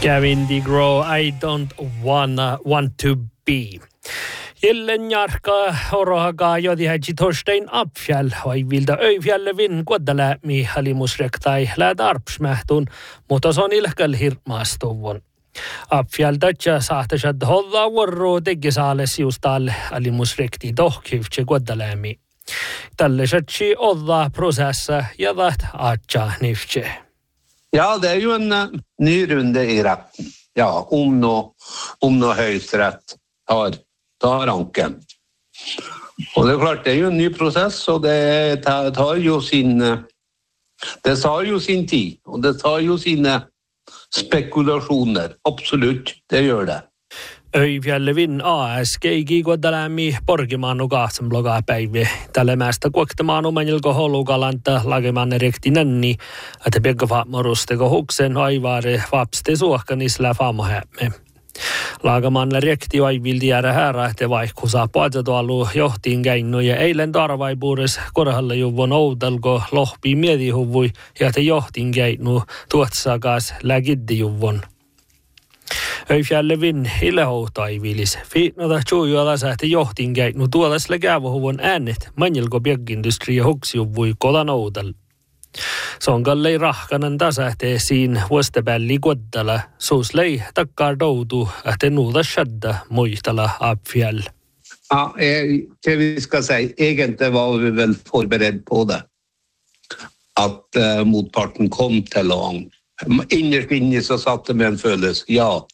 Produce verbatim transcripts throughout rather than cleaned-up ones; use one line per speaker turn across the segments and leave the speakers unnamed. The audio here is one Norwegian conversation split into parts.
Gavin DeGraw, I don't wanna want to be. Jälleen jarka orohaga jodi hädji Torstein Abfjäll vai vilda öifjälle vin kuoddaläämi halimusrektai läät arpsmähtun, mutta son ilkkäl hirmaastuvun. Abfjäll tatja sahtasad hodda vuorro tegisaales justalle halimusrekti tohkivtse kuoddaläämi. Tälle satsi odda prosessa ja taht atja niftse.
Ja, det är ju en uh, ny runde i rätten. Ja, om nå om nå högsträtt tar tar anken. Och det är klart, det är ju en ny process och det tar, tar ju sin det tar ju sin tid och det tar ju sina spekulationer. Absolut, det gör det.
Öifjällevin A S keigi kuoddaläämi porgimaanu kahtsanblogaa päivi. Tälle mästä kuoktamaanu manilko holukalanta lagemanne rektinenni, että pekka faamorusteko huksen aivaare vapste suohkanisla faamohämme. Laagamanne rekti vaivilti jäädä häärä, että vaikku saa paatatualu johtiin käinnu ja eilen tarvaipuures korhalle juvon outelko lohpi mietihuvui ja että johtiin käinnu tuotsakas lägiddi juvon. Öifjällevin ilehouhtaivilis. Fiitnota tjuujua sähti johtiin käinnu tuolasle käyvähuvon äänet manjilko piekindustri ja huksjuvui kolan outel. Sonkallei rahkanan tasähtee siin vuostepälli kuottala, suuslei takkaar doutu, että nuuta shadda muistala Abfjäll.
Ja, det vi ska säga, egentligen var vi väl förberedd på det. Att uh, motparten kom till lång. Innerst inne så satte med en følelse, ja.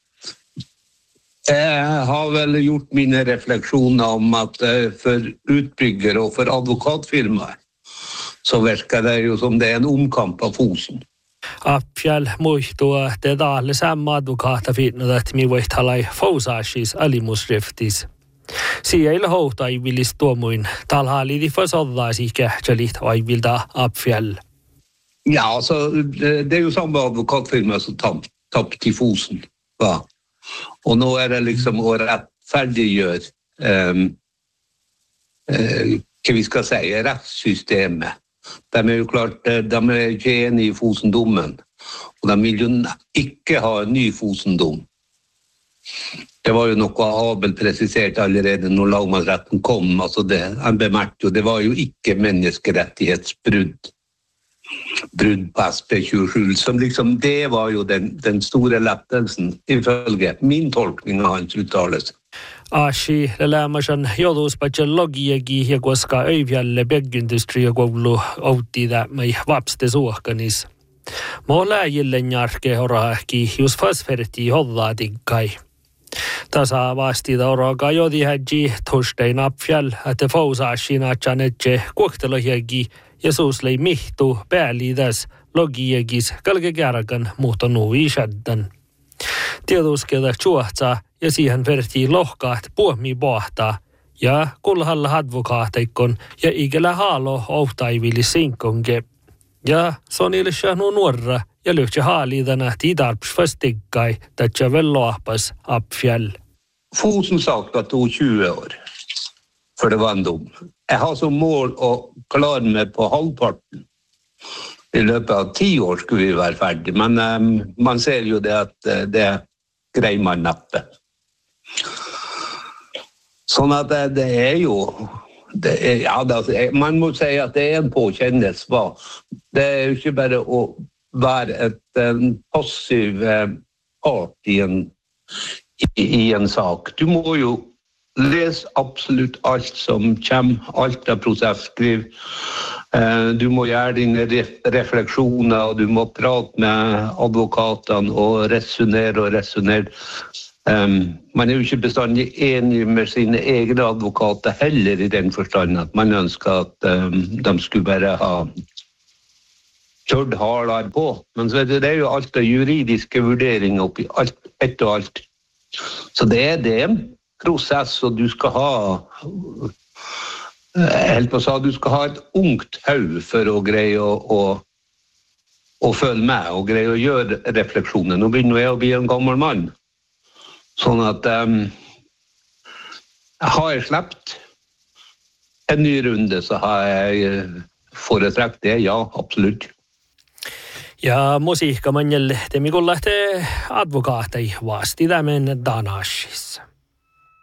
Jag har väl gjort mina reflektioner om att uh, för utbyggare och för advokatfirmaer så verkar det ju som det är en omkamp av Fosen.
Abfjäll muistuu, että taalle samma advokaata fiitnut, että mi voihtalai fousaashis alimusriftis. Siellä hohtaivilis tuomuin talhaalidi fasoddaasi kähtsälit aivilta Abfjäll.
Ja, alltså det är ju samma advokatfirma som tapp, tappade till Fosen. Va? Och nu är det liksom att rättfärdiggöra um, uh, vad vi ska säga, rättssystemet. De är ju klart, de är inte eniga i Fosendomen. Och de vill ju inte ha en ny Fosendom. Det var ju något Abel preciserat allerede när lagmansrätten kom. Alltså det, han bemärkte ju, det var ju icke människorättighetsbrud. Brud på S P tjugosju. Som liksom, det var ju den, den stora lättelsen ifölge min tolkning av hans uttalelse.
Ashi lämmäsen joutuuspatjan logiegi ja koska öifjälle piekindustri ja koulu outtida mei vapste suohkanis. Mo läjillen jarke horahki just fasferti hollaa tikkai. Tasa vastida oroga jodi hädji Torstein Abfjäll, että fousaashina chanetje kuoktelohiegi ja suuslei mihtu pääliidas logiegis kalke kärkan muhto nui shaddan. Tietuskeda tjuohtsaa ja siihen vertiin lohkaat puomi pohtaa ja kulhalla advokaateikon ja ikellä haalo ohtaivili sinkonke. Ja sonille shahnu nuorra ja lyhtsä haaliidana tidarps fastiggai tatsa velloahpas Abfjäll.
Fosen sak tog tjue år för det var en dom. Jag har som mål att klara mig på halvparten. I løpet av ti år skulle vi være ferdig, men um, man ser jo det at uh, det greier man neppe. Sånn at det, det er jo, det er, ja, det, man må si at det er en påkjennelse. Det er jo ikke bare å være et en passiv uh, part i en, i, i en sak. Du må jo les absolutt alt som kommer, alt av prosesskriv. Du må gjøre dine refleksjoner, og du må prate med advokatene og resonere og resonere. Um, man er jo ikke bestandig enig med sine egne advokater heller i den forstand at man ønsker at um, de skulle bare ha kjørt hardere på. Men så det er jo alt det juridiske vurderinger oppi alt, ett og alt. Så det er det. Prosess, og du skal ha helt på å si, du skal ha et ungt hau for å greie å, å, å følge med og greie å gjøre refleksjoner. Nå begynner jeg å bli en gammel mann. Sånn at um, har jeg slept en ny runde, så har jeg foretrekk det, ja, absolutt.
Ja musiikka manjelle temikulla lähtee advokaatei vaasti tämän Danashissa.